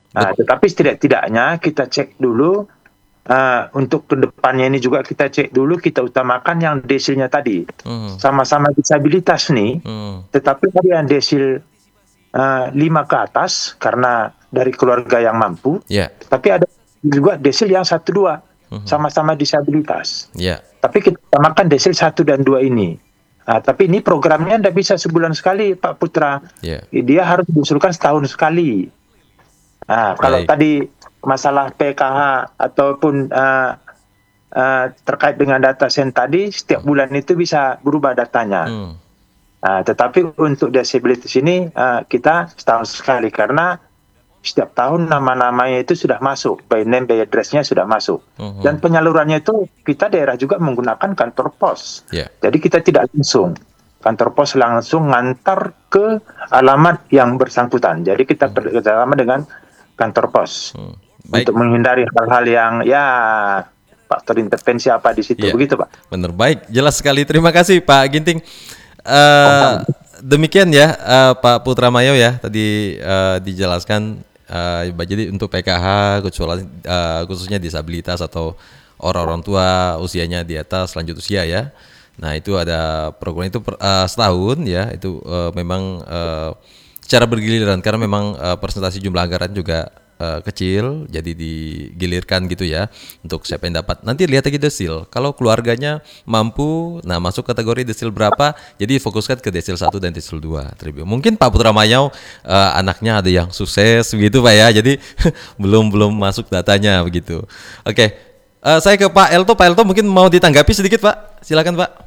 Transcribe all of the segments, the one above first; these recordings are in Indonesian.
Tetapi setidak-tidaknya kita cek dulu, untuk kedepannya ini juga kita cek dulu, kita utamakan yang desilnya tadi. Sama-sama disabilitas nih, tetapi ada yang desil 5 ke atas karena dari keluarga yang mampu, tapi ada juga desil yang 1-2, sama-sama disabilitas. Tapi kita utamakan desil 1 dan 2 ini. Tapi ini programnya tidak bisa sebulan sekali, Pak Putra. Dia harus diusulkan setahun sekali. Kalau tadi masalah PKH ataupun terkait dengan data sen tadi, setiap bulan itu bisa berubah datanya. Tetapi untuk disabilitas ini kita setahun sekali, karena setiap tahun nama-namanya itu sudah masuk, by name, by address-nya sudah masuk. Dan penyalurannya itu kita daerah juga menggunakan kantor pos. Jadi kita tidak langsung. Kantor pos langsung ngantar ke alamat yang bersangkutan. Jadi kita bekerjasama dengan kantor pos untuk menghindari hal-hal yang faktor intervensi apa di situ. Begitu, Pak. Benar, baik, jelas sekali. Terima kasih Pak Ginting. Demikian ya Pak Putra Mayo ya, tadi dijelaskan. Jadi untuk PKH khususnya disabilitas atau orang-orang tua usianya di atas lanjut usia ya. Nah itu ada program itu setahun ya, itu memang secara bergiliran karena memang persentase jumlah anggaran juga kecil, jadi digilirkan gitu ya untuk siapa yang dapat. Nanti lihat lagi desil. Kalau keluarganya mampu, nah masuk kategori desil berapa, jadi fokuskan ke desil 1 dan desil 2. Mungkin Pak Putra Mayau anaknya ada yang sukses begitu Pak ya, jadi belum masuk datanya begitu. Oke. Saya ke Pak Elto. Pak Elto mungkin mau ditanggapi sedikit Pak, silakan Pak.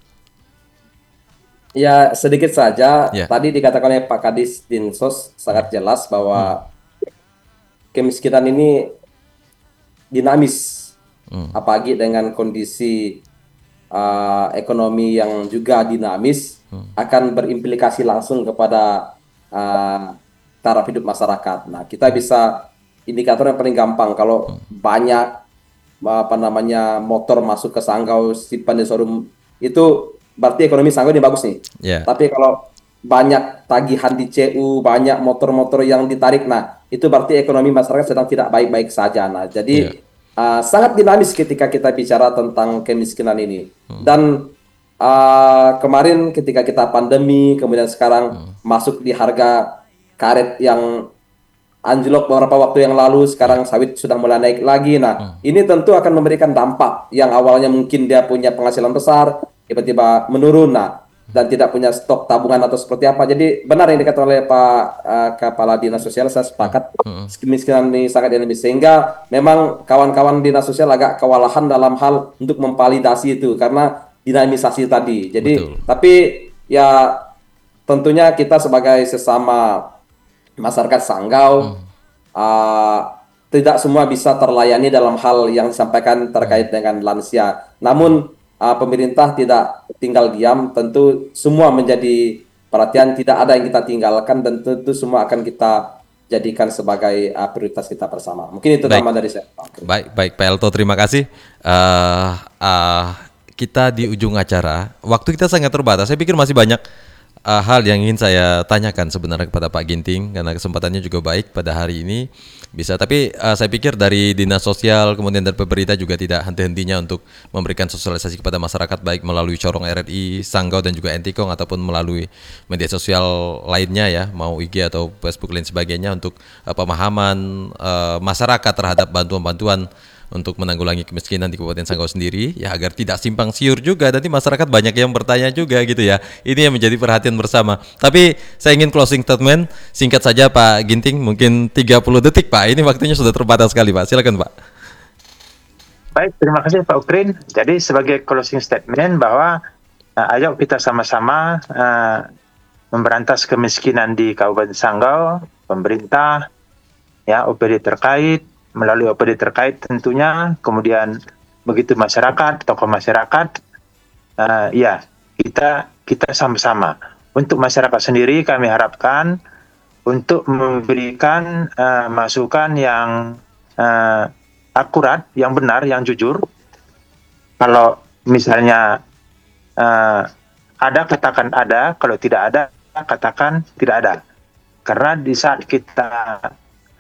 Ya sedikit saja. Tadi dikatakan oleh Pak Kadis Dinsos sangat jelas bahwa kemiskinan ini dinamis, apalagi dengan kondisi ekonomi yang juga dinamis, akan berimplikasi langsung kepada taraf hidup masyarakat. Nah, kita bisa indikator yang paling gampang kalau banyak motor masuk ke Sanggau, simpan di showroom, itu berarti ekonomi Sanggau ini bagus nih. Tapi kalau banyak tagihan di CU, banyak motor-motor yang ditarik, nah itu berarti ekonomi masyarakat sedang tidak baik-baik saja. Nah, jadi sangat dinamis ketika kita bicara tentang kemiskinan ini. Dan kemarin ketika kita pandemi, kemudian sekarang masuk di harga karet yang anjlok beberapa waktu yang lalu, sekarang sawit sudah mulai naik lagi. Nah, ini tentu akan memberikan dampak yang awalnya mungkin dia punya penghasilan besar, tiba-tiba menurun. Nah, dan tidak punya stok tabungan atau seperti apa. Jadi benar yang dikatakan oleh Pak Kepala Dinas Sosial, saya sepakat kemiskinan ini sangat dinamis, sehingga memang kawan-kawan Dinas Sosial agak kewalahan dalam hal untuk memvalidasi itu karena dinamisasi tadi. Jadi tapi ya tentunya kita sebagai sesama masyarakat Sanggau tidak semua bisa terlayani dalam hal yang disampaikan terkait dengan lansia. Namun pemerintah tidak tinggal diam, tentu semua menjadi perhatian, tidak ada yang kita tinggalkan dan tentu semua akan kita jadikan sebagai prioritas kita bersama. Mungkin itu tambahan dari saya. Baik Pak Elto, terima kasih. Kita di ujung acara, waktu kita sangat terbatas. Saya pikir masih banyak hal yang ingin saya tanyakan sebenarnya kepada Pak Ginting, karena kesempatannya juga baik pada hari ini bisa. Tapi saya pikir dari Dinas Sosial kemudian dari pemerintah juga tidak henti-hentinya untuk memberikan sosialisasi kepada masyarakat, baik melalui Corong RRI, Sanggau dan juga Entikong, ataupun melalui media sosial lainnya ya, mau IG atau Facebook dan sebagainya, untuk pemahaman masyarakat terhadap bantuan-bantuan untuk menanggulangi kemiskinan di Kabupaten Sanggau sendiri ya, agar tidak simpang siur juga. Nanti masyarakat banyak yang bertanya juga gitu ya. Ini yang menjadi perhatian bersama. Tapi saya ingin closing statement singkat saja Pak Ginting, mungkin 30 detik Pak. Ini waktunya sudah terbatas sekali Pak. Silakan Pak. Baik, terima kasih Pak Ukrin. Jadi sebagai closing statement bahwa ayo kita sama-sama memberantas kemiskinan di Kabupaten Sanggau, pemerintah, ya OPD terkait, melalui OPD terkait tentunya, kemudian begitu masyarakat, tokoh masyarakat, ya kita sama-sama. Untuk masyarakat sendiri kami harapkan untuk memberikan masukan yang akurat, yang benar, yang jujur. Kalau misalnya ada, katakan ada, kalau tidak ada, katakan tidak ada. Karena di saat kita